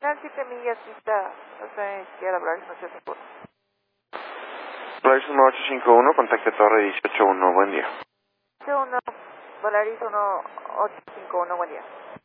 Nancy Temilla, aquí está, no sé ni siquiera hablar, no sé por. Polaris 1851, contacte torre 181, buen día. 1, Polaris 1851, buen día.